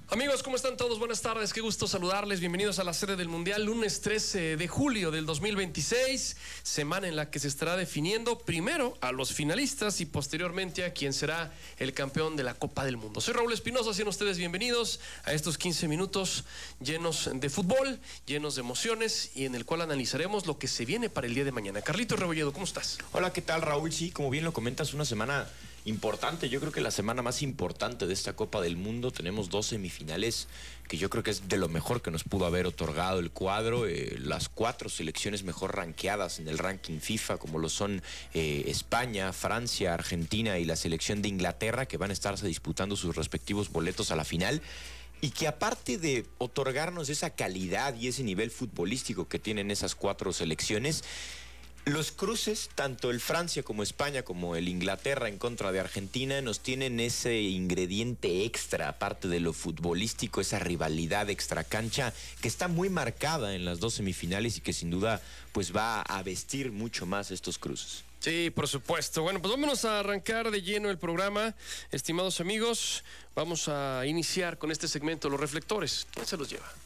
Amigos, ¿cómo están todos? Buenas tardes, qué gusto saludarles. Bienvenidos a la sede del Mundial, lunes 13 de julio del 2026, semana en la que se estará definiendo primero a los finalistas y posteriormente a quien será el campeón de la Copa del Mundo. Soy Raúl Espinosa, sean ustedes bienvenidos a estos 15 minutos llenos de fútbol, llenos de emociones y en el cual analizaremos lo que se viene para el día de mañana. Carlitos Rebolledo, ¿cómo estás? Hola, ¿qué tal, Raúl? Sí, como bien lo comentas, una semana importante. Yo creo que la semana más importante de esta Copa del Mundo. Tenemos dos semifinales que yo creo que es de lo mejor que nos pudo haber otorgado el cuadro. Las cuatro selecciones mejor rankeadas en el ranking FIFA, como lo son España, Francia, Argentina y la selección de Inglaterra, que van a estarse disputando sus respectivos boletos a la final. Y que aparte de otorgarnos esa calidad y ese nivel futbolístico que tienen esas cuatro selecciones, los cruces, tanto el Francia como España como el Inglaterra en contra de Argentina, nos tienen ese ingrediente extra, aparte de lo futbolístico, esa rivalidad extracancha que está muy marcada en las dos semifinales y que sin duda pues va a vestir mucho más estos cruces. Sí, por supuesto. Bueno, pues vámonos a arrancar de lleno el programa. Estimados amigos, vamos a iniciar con este segmento, los reflectores. ¿Quién se los lleva?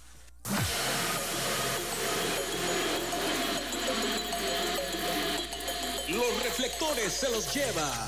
Los reflectores se los lleva.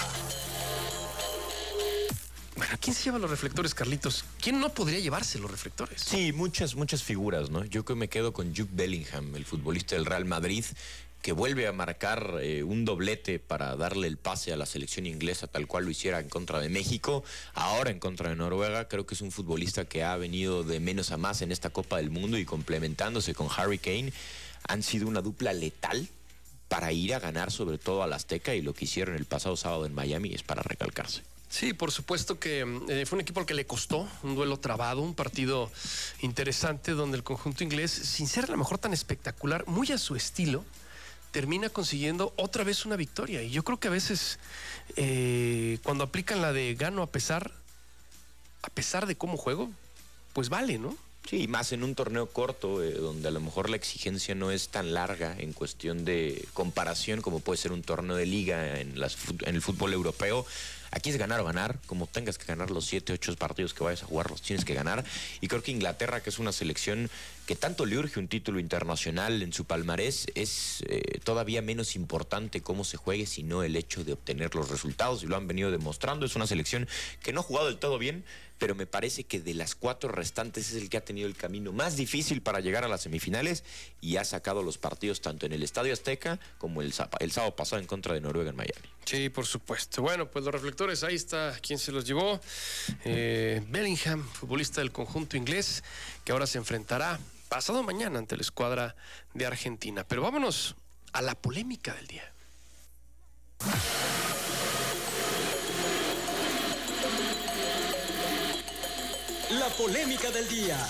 Bueno, ¿quién se lleva los reflectores, Carlitos? ¿Quién no podría llevarse los reflectores? Sí, muchas figuras, ¿no? Yo que me quedo con Jude Bellingham, el futbolista del Real Madrid, que vuelve a marcar un doblete para darle el pase a la selección inglesa, tal cual lo hiciera en contra de México, ahora en contra de Noruega. Creo que es un futbolista que ha venido de menos a más en esta Copa del Mundo y complementándose con Harry Kane, han sido una dupla letal para ir a ganar sobre todo al Azteca, y lo que hicieron el pasado sábado en Miami es para recalcarse. Sí, por supuesto que fue un equipo al que le costó, un duelo trabado, un partido interesante donde el conjunto inglés, sin ser a lo mejor tan espectacular, muy a su estilo, termina consiguiendo otra vez una victoria. Y yo creo que a veces cuando aplican la de gano a pesar de cómo juego, pues vale, ¿no? Sí, más en un torneo corto, donde a lo mejor la exigencia no es tan larga en cuestión de comparación como puede ser un torneo de liga en el fútbol europeo. Aquí es ganar o ganar, como tengas que ganar los 7, 8 partidos que vayas a jugar, los tienes que ganar. Y creo que Inglaterra, que es una selección que tanto le urge un título internacional en su palmarés, es todavía menos importante cómo se juegue, sino el hecho de obtener los resultados, y lo han venido demostrando. Es una selección que no ha jugado del todo bien, pero me parece que de las cuatro restantes es el que ha tenido el camino más difícil para llegar a las semifinales, y ha sacado los partidos tanto en el Estadio Azteca como el sábado pasado en contra de Noruega en Miami. Sí, por supuesto. Bueno, pues los reflectores, ahí está quien se los llevó. Bellingham, futbolista del conjunto inglés, que ahora se enfrentará pasado mañana ante la escuadra de Argentina. Pero vámonos a la polémica del día. La polémica del día.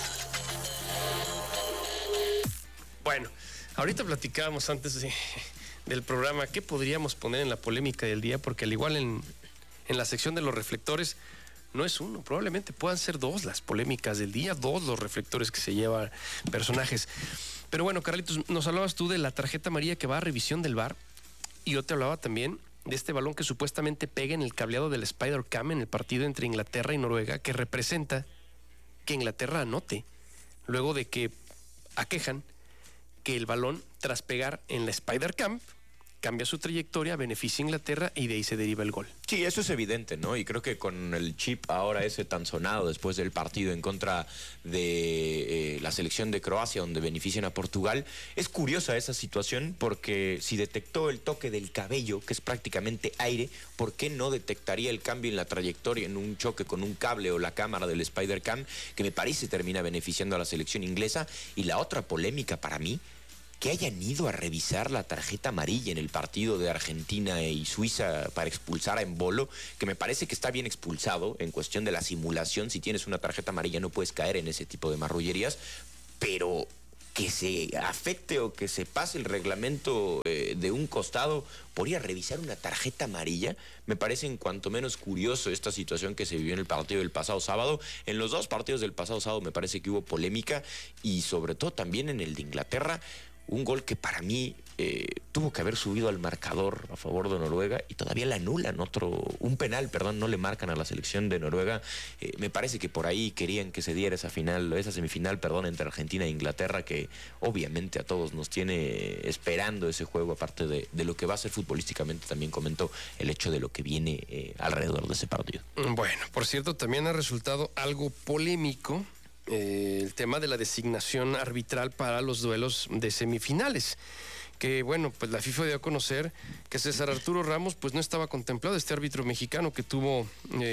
Bueno, ahorita platicábamos antes del programa qué podríamos poner en la polémica del día, porque al igual en la sección de los reflectores no es uno, probablemente puedan ser dos las polémicas del día, dos los reflectores que se llevan personajes. Pero bueno, Carlitos, nos hablabas tú de la tarjeta amarilla que va a revisión del VAR, y yo te hablaba también de este balón que supuestamente pega en el cableado del Spider Cam en el partido entre Inglaterra y Noruega, que representa que Inglaterra anote, luego de que aquejan que el balón, tras pegar en la Spider Cam, cambia su trayectoria, beneficia a Inglaterra y de ahí se deriva el gol. Sí, eso es evidente, ¿no? Y creo que con el chip ahora ese tan sonado después del partido en contra de la selección de Croacia, donde benefician a Portugal, es curiosa esa situación, porque si detectó el toque del cabello, que es prácticamente aire, ¿por qué no detectaría el cambio en la trayectoria en un choque con un cable o la cámara del Spider Cam, que me parece termina beneficiando a la selección inglesa? Y la otra polémica para mí, que hayan ido a revisar la tarjeta amarilla en el partido de Argentina y Suiza para expulsar a Embolo, que me parece que está bien expulsado en cuestión de la simulación. Si tienes una tarjeta amarilla no puedes caer en ese tipo de marrullerías, pero que se afecte o que se pase el reglamento de un costado por ir a revisar una tarjeta amarilla, me parece en cuanto menos curioso esta situación que se vivió en el partido del pasado sábado. En los dos partidos del pasado sábado me parece que hubo polémica, y sobre todo también en el de Inglaterra, un gol que para mí tuvo que haber subido al marcador a favor de Noruega y todavía le anulan un penal, no le marcan a la selección de Noruega. Me parece que por ahí querían que se diera esa semifinal, entre Argentina e Inglaterra, que obviamente a todos nos tiene esperando ese juego, aparte de lo que va a ser futbolísticamente. También comentó el hecho de lo que viene alrededor de ese partido. Bueno, por cierto, también ha resultado algo polémico el tema de la designación arbitral para los duelos de semifinales. Que bueno, pues la FIFA dio a conocer que César Arturo Ramos pues no estaba contemplado, este árbitro mexicano que tuvo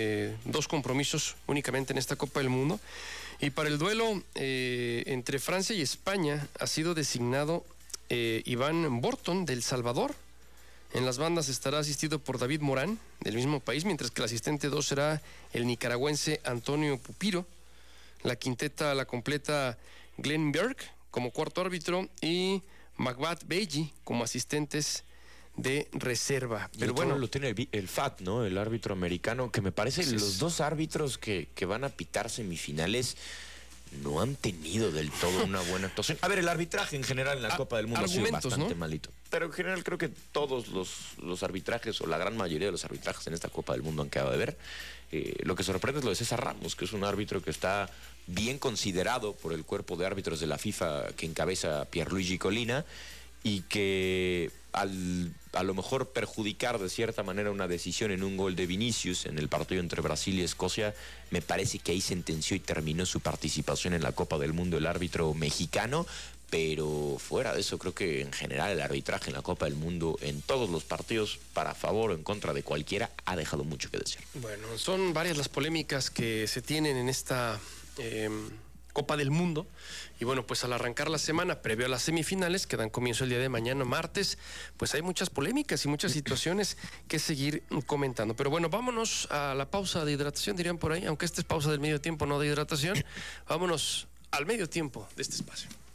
2 compromisos únicamente en esta Copa del Mundo. Y para el duelo entre Francia y España ha sido designado Iván Borton de El Salvador. En las bandas estará asistido por David Morán, del mismo país, mientras que el asistente 2 será el nicaragüense Antonio Pupiro. La quinteta la completa Glenn Björk como cuarto árbitro y Magbat Beji como asistentes de reserva. Pero bueno, lo tiene el FAT, ¿no? El árbitro americano, que me parece los 2 árbitros que van a pitar semifinales no han tenido del todo una buena actuación. A ver, el arbitraje en general en la Copa del Mundo ha sido bastante malito. Pero en general creo que todos los arbitrajes, o la gran mayoría de los arbitrajes en esta Copa del Mundo han quedado de ver. Lo que sorprende es lo de César Ramos, que es un árbitro que está bien considerado por el cuerpo de árbitros de la FIFA que encabeza Pierluigi Collina, y que a lo mejor perjudicar de cierta manera una decisión en un gol de Vinicius en el partido entre Brasil y Escocia, me parece que ahí sentenció y terminó su participación en la Copa del Mundo el árbitro mexicano. Pero fuera de eso, creo que en general el arbitraje en la Copa del Mundo, en todos los partidos, para favor o en contra de cualquiera, ha dejado mucho que decir. Bueno, son varias las polémicas que se tienen en esta Copa del Mundo. Y bueno, pues al arrancar la semana previo a las semifinales, que dan comienzo el día de mañana, martes, pues hay muchas polémicas y muchas situaciones que seguir comentando. Pero bueno, vámonos a la pausa de hidratación, dirían por ahí, aunque esta es pausa del medio tiempo, no de hidratación. Vámonos al medio tiempo de este espacio.